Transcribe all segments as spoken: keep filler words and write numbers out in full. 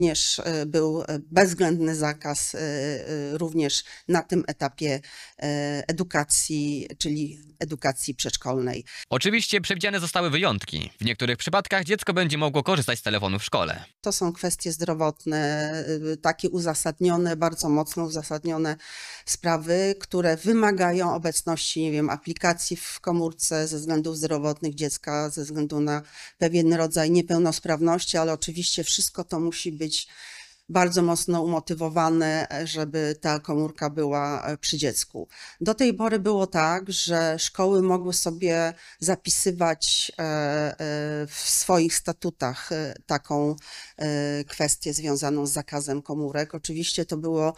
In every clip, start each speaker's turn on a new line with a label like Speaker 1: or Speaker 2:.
Speaker 1: Również był bezwzględny zakaz również na tym etapie edukacji, czyli edukacji przedszkolnej.
Speaker 2: Oczywiście przewidziane zostały wyjątki. W niektórych przypadkach dziecko będzie mogło korzystać z telefonu w szkole.
Speaker 1: To są kwestie zdrowotne, takie uzasadnione, bardzo mocno uzasadnione sprawy, które wymagają obecności, nie wiem, aplikacji w komórce ze względów zdrowotnych dziecka, ze względu na pewien rodzaj niepełnosprawności, ale oczywiście wszystko to musi być bardzo mocno umotywowane, żeby ta komórka była przy dziecku. Do tej pory było tak, że szkoły mogły sobie zapisywać w swoich statutach taką kwestię związaną z zakazem komórek. Oczywiście to było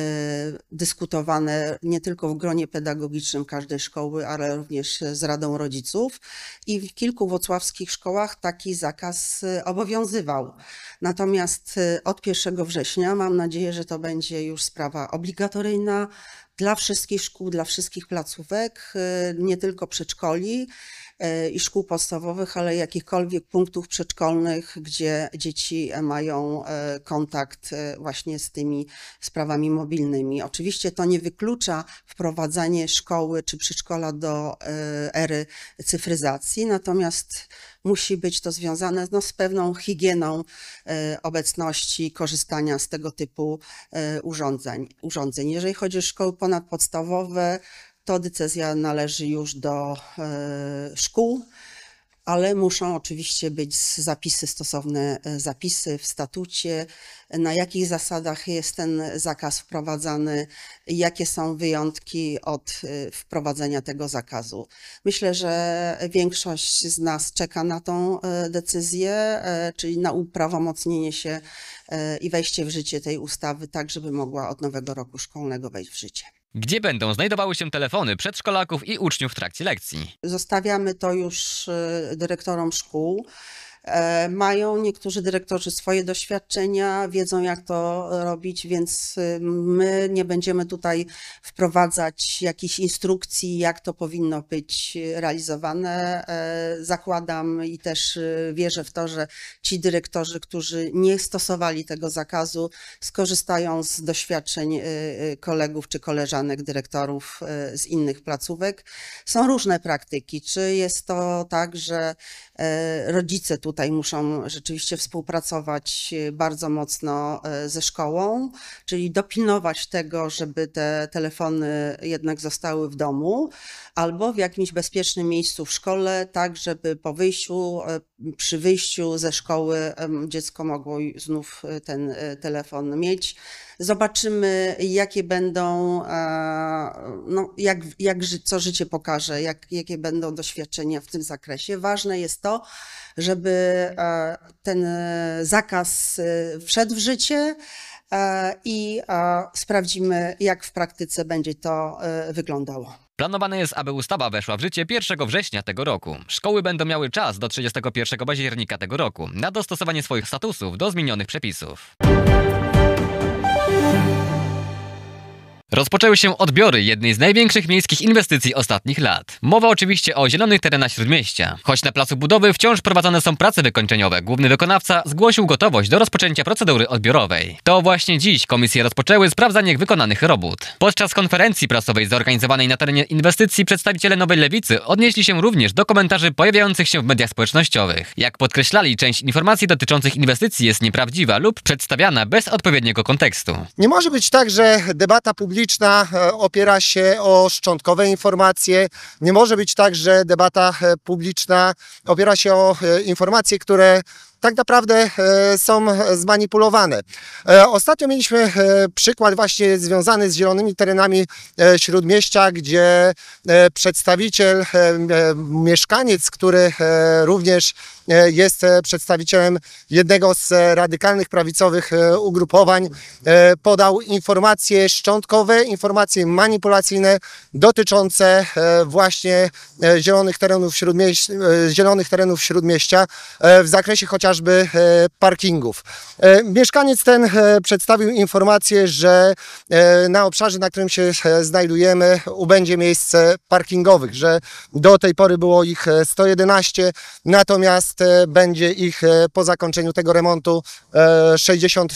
Speaker 1: dyskutowane nie tylko w gronie pedagogicznym każdej szkoły, ale również z Radą Rodziców i w kilku wrocławskich szkołach taki zakaz obowiązywał. Natomiast od pierwszego września mam nadzieję, że to będzie już sprawa obligatoryjna dla wszystkich szkół, dla wszystkich placówek, nie tylko przedszkoli i szkół podstawowych, ale jakichkolwiek punktów przedszkolnych, gdzie dzieci mają kontakt właśnie z tymi sprawami mobilnymi. Oczywiście to nie wyklucza wprowadzanie szkoły czy przedszkola do ery cyfryzacji, natomiast musi być to związane no, z pewną higieną obecności, korzystania z tego typu urządzeń. urządzeń. Jeżeli chodzi o szkoły ponadpodstawowe, to decyzja należy już do szkół, ale muszą oczywiście być zapisy, stosowne zapisy w statucie, na jakich zasadach jest ten zakaz wprowadzany, jakie są wyjątki od wprowadzenia tego zakazu. Myślę, że większość z nas czeka na tą decyzję, czyli na uprawomocnienie się i wejście w życie tej ustawy, tak żeby mogła od nowego roku szkolnego wejść w życie.
Speaker 2: Gdzie będą znajdowały się telefony przedszkolaków i uczniów w trakcie lekcji?
Speaker 1: Zostawiamy to już dyrektorom szkół. Mają niektórzy dyrektorzy swoje doświadczenia, wiedzą jak to robić, więc my nie będziemy tutaj wprowadzać jakichś instrukcji, jak to powinno być realizowane. Zakładam i też wierzę w to, że ci dyrektorzy, którzy nie stosowali tego zakazu, skorzystają z doświadczeń kolegów czy koleżanek dyrektorów z innych placówek. Są różne praktyki. Czy jest to tak, że rodzice tutaj Tutaj muszą rzeczywiście współpracować bardzo mocno ze szkołą, czyli dopilnować tego, żeby te telefony jednak zostały w domu albo w jakimś bezpiecznym miejscu w szkole, tak żeby po wyjściu, przy wyjściu ze szkoły dziecko mogło znów ten telefon mieć. Zobaczymy, jakie będą, no, jak, jak, co życie pokaże, jak, jakie będą doświadczenia w tym zakresie. Ważne jest to, żeby ten zakaz wszedł w życie i sprawdzimy, jak w praktyce będzie to wyglądało.
Speaker 2: Planowane jest, aby ustawa weszła w życie pierwszego września tego roku. Szkoły będą miały czas do trzydziestego pierwszego października tego roku na dostosowanie swoich statusów do zmienionych przepisów. Rozpoczęły się odbiory jednej z największych miejskich inwestycji ostatnich lat. Mowa oczywiście o zielonych terenach Śródmieścia. Choć na placu budowy wciąż prowadzone są prace wykończeniowe, główny wykonawca zgłosił gotowość do rozpoczęcia procedury odbiorowej. To właśnie dziś komisje rozpoczęły sprawdzanie wykonanych robót. Podczas konferencji prasowej zorganizowanej na terenie inwestycji przedstawiciele Nowej Lewicy odnieśli się również do komentarzy pojawiających się w mediach społecznościowych. Jak podkreślali, część informacji dotyczących inwestycji jest nieprawdziwa lub przedstawiana bez odpowiedniego kontekstu.
Speaker 3: Nie może być tak, że debata publiczna Publiczna opiera się o szczątkowe informacje. Nie może być tak, że debata publiczna opiera się o informacje, które tak naprawdę są zmanipulowane. Ostatnio mieliśmy przykład właśnie związany z zielonymi terenami Śródmieścia, gdzie przedstawiciel, mieszkaniec, który również jest przedstawicielem jednego z radykalnych prawicowych ugrupowań, podał informacje szczątkowe, informacje manipulacyjne dotyczące właśnie zielonych terenów Śródmieścia, zielonych terenów Śródmieścia w zakresie chociażby chociażby parkingów. Mieszkaniec ten przedstawił informację, że na obszarze, na którym się znajdujemy, ubędzie miejsc parkingowych, że do tej pory było ich sto jedenaście, natomiast e, będzie ich e, po zakończeniu tego remontu e, sześćdziesiąt